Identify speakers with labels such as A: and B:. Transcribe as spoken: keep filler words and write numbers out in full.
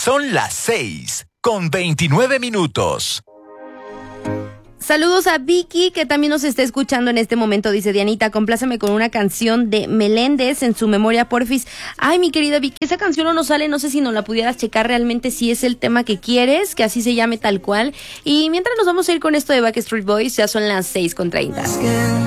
A: Son las seis con veintinueve minutos.
B: Saludos a Vicky, que también nos está escuchando en este momento. Dice: Dianita, compláceme con una canción de Meléndez, En su memoria, porfis. Ay, mi querida Vicky, esa canción no nos sale, no sé si nos la pudieras checar realmente si es el tema que quieres, que así se llame tal cual. Y mientras nos vamos a ir con esto de Backstreet Boys, ya son las seis con treinta.